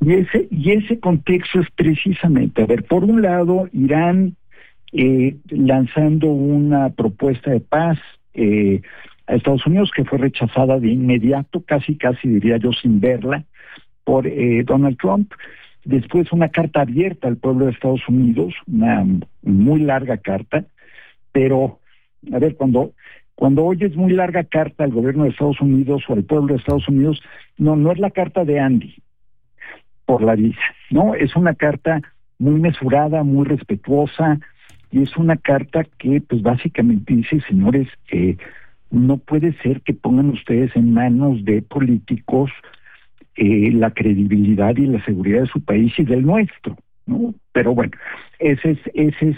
Y ese contexto es precisamente, a ver, por un lado, Irán lanzando una propuesta de paz a Estados Unidos que fue rechazada de inmediato, casi diría yo sin verla, por Donald Trump. Después una carta abierta al pueblo de Estados Unidos, una muy larga carta, pero, a ver, cuando oyes muy larga carta al gobierno de Estados Unidos o al pueblo de Estados Unidos, no es la carta de Andy por la visa, ¿no? Es una carta muy mesurada, muy respetuosa, y es una carta que, pues, básicamente dice, señores, no puede ser que pongan ustedes en manos de políticos la credibilidad y la seguridad de su país y del nuestro, ¿no? Pero bueno, ese es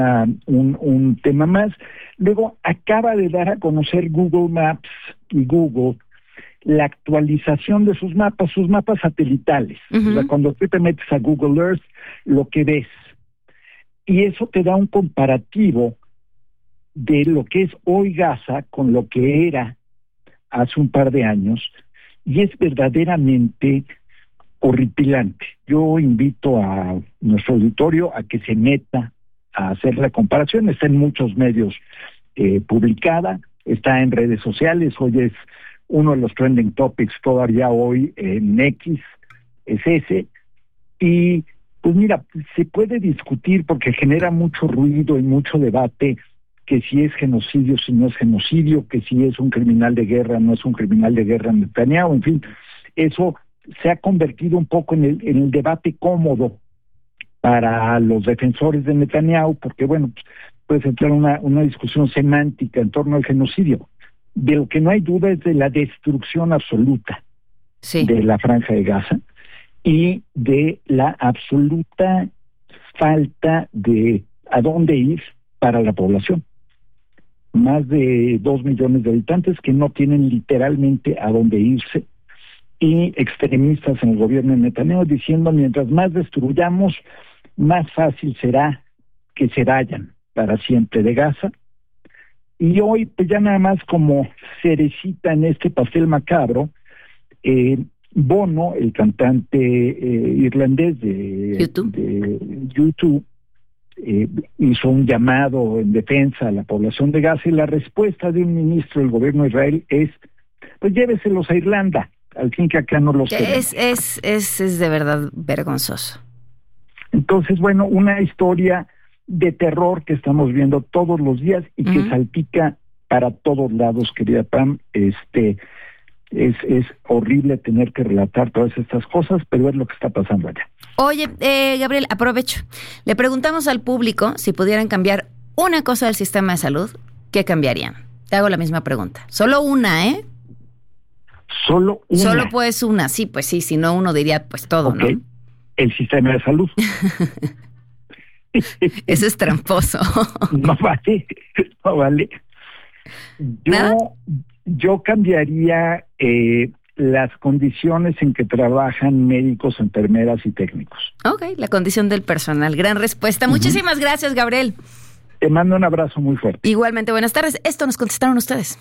un tema más. Luego acaba de dar a conocer Google Maps y Google la actualización de sus mapas satelitales. Uh-huh. O sea, cuando tú te metes a Google Earth, lo que ves. Y eso te da un comparativo de lo que es hoy Gaza con lo que era hace un par de años, y es verdaderamente horripilante. Yo invito a nuestro auditorio a que se meta a hacer la comparación. Está en muchos medios publicada, está en redes sociales. Hoy es uno de los trending topics todavía hoy en X, es ese. Y pues mira, se puede discutir porque genera mucho ruido y mucho debate que si es genocidio, si no es genocidio, que si es un criminal de guerra, no es un criminal de guerra Netanyahu, en fin, eso se ha convertido un poco en el debate cómodo para los defensores de Netanyahu, porque bueno, puede entrar una discusión semántica en torno al genocidio. De lo que no hay duda es de la destrucción absoluta de la Franja de Gaza y de la absoluta falta de a dónde ir para la población. Más de 2 millones de habitantes que no tienen literalmente a dónde irse, y extremistas en el gobierno de Netanyahu diciendo mientras más destruyamos, más fácil será que se vayan para siempre de Gaza. Y hoy, pues ya nada más como cerecita en este pastel macabro, Bono, el cantante irlandés de YouTube, hizo un llamado en defensa a la población de Gaza, y la respuesta de un ministro del gobierno de Israel es, pues lléveselos a Irlanda, al fin que acá no los queremos. Es de verdad vergonzoso. Entonces, bueno, una historia de terror que estamos viendo todos los días y que salpica para todos lados, querida Pam. Es horrible tener que relatar todas estas cosas, pero es lo que está pasando allá. Oye, Gabriel, aprovecho. Le preguntamos al público si pudieran cambiar una cosa del sistema de salud, ¿qué cambiarían? Te hago la misma pregunta. Solo una, ¿eh? Solo una. Solo pues una, sí, pues sí, si no uno diría pues todo, okay. ¿No? El sistema de salud. Eso es tramposo. No vale. Yo cambiaría las condiciones en que trabajan médicos, enfermeras y técnicos. Ok, la condición del personal. Gran respuesta. Muchísimas gracias, Gabriel. Te mando un abrazo muy fuerte. Igualmente, buenas tardes. Esto nos contestaron ustedes.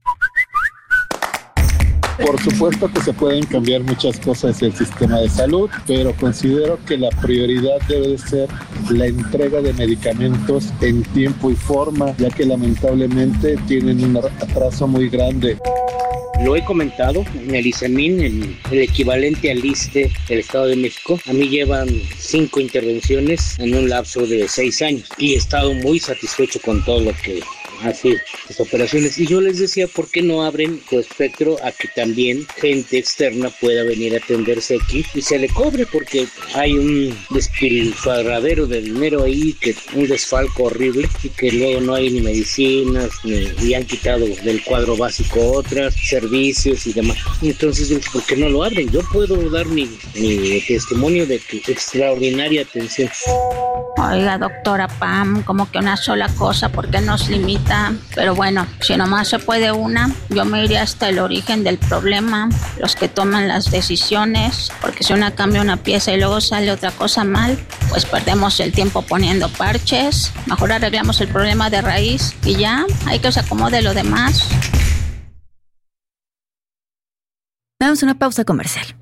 Por supuesto que se pueden cambiar muchas cosas del sistema de salud, pero considero que la prioridad debe de ser la entrega de medicamentos en tiempo y forma, ya que lamentablemente tienen un atraso muy grande. Lo he comentado, en el ISEMIN, el equivalente al ISSSTE del Estado de México, a mí llevan 5 intervenciones en un lapso de 6 años y he estado muy satisfecho con todo lo que hace las operaciones. Y yo les decía, ¿por qué no abren su espectro a que también gente externa pueda venir a atenderse aquí y se le cobre? Porque hay un despilfarradero de dinero ahí, que un desfalco horrible, y que luego no hay ni medicinas, y han quitado del cuadro básico otras, servicios y demás. Entonces, ¿por qué no lo abren? Yo puedo dar mi testimonio de que extraordinaria atención. Oiga, doctora Pam, como que una sola cosa, ¿por qué nos limita? Pero bueno, si nomás se puede una, yo me iría hasta el origen del problema, los que toman las decisiones, porque si una cambia una pieza y luego sale otra cosa mal, pues perdemos el tiempo poniendo parches. Mejor arreglamos el problema de raíz y ya, hay que se acomode lo demás. Damos una pausa comercial.